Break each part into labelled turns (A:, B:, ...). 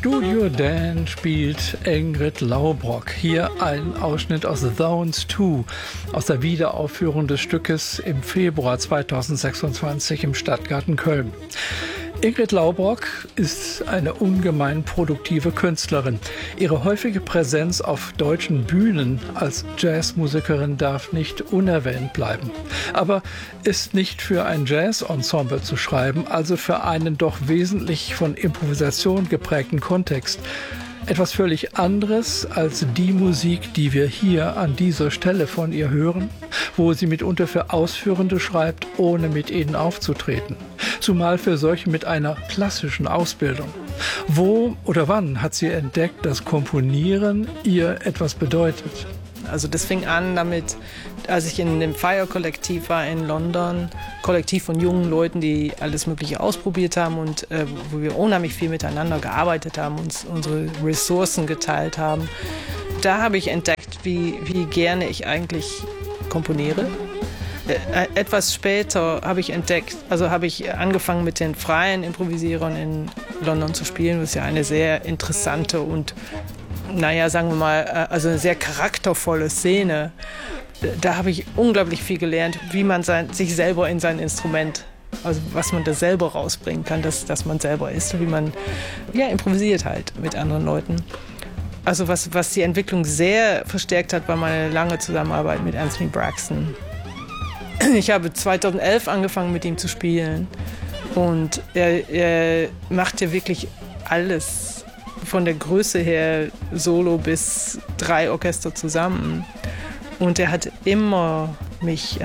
A: Studio Dan spielt Ingrid Laubrock. Hier ein Ausschnitt aus The Zones 2, aus der Wiederaufführung des Stückes im Februar 2026 im Stadtgarten Köln. Ingrid Laubrock ist eine ungemein produktive Künstlerin. Ihre häufige Präsenz auf deutschen Bühnen als Jazzmusikerin darf nicht unerwähnt bleiben. Aber ist nicht für ein Jazzensemble zu schreiben, also für einen doch wesentlich von Improvisation geprägten Kontext. Etwas völlig anderes als die Musik, die wir hier an dieser Stelle von ihr hören, wo sie mitunter für Ausführende schreibt, ohne mit ihnen aufzutreten. Zumal für solche mit einer klassischen Ausbildung. Wo oder wann hat sie entdeckt, dass Komponieren ihr etwas bedeutet?
B: Also das fing an damit, als ich in dem Fire-Kollektiv war in London, Kollektiv von jungen Leuten, die alles Mögliche ausprobiert haben und wo wir unheimlich viel miteinander gearbeitet haben, uns unsere Ressourcen geteilt haben. Da habe ich entdeckt, wie gerne ich eigentlich komponiere. Etwas später habe ich entdeckt, also habe ich angefangen mit den freien Improvisierern in London zu spielen, was ja eine sehr interessante und sagen wir mal, also eine sehr charaktervolle Szene. Da habe ich unglaublich viel gelernt, wie man sich selber in sein Instrument, also was man da selber rausbringen kann, dass man selber ist, wie man improvisiert halt mit anderen Leuten. Also was die Entwicklung sehr verstärkt hat, war meine lange Zusammenarbeit mit Anthony Braxton. Ich habe 2011 angefangen mit ihm zu spielen und er macht ja wirklich alles. Von der Größe her Solo bis 3 Orchester zusammen. Und er hat immer mich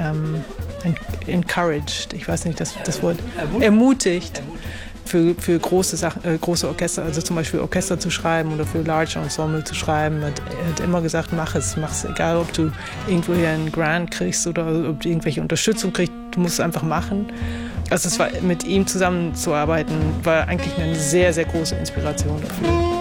B: encouraged, ich weiß nicht das Wort, ermutigt für große Sachen, große Orchester, also zum Beispiel Orchester zu schreiben oder für Large Ensemble zu schreiben. Er hat immer gesagt, mach's, egal ob du irgendwo hier einen Grant kriegst oder ob du irgendwelche Unterstützung kriegst, du musst es einfach machen. Also es war, mit ihm zusammenzuarbeiten, war eigentlich eine sehr, sehr große Inspiration dafür.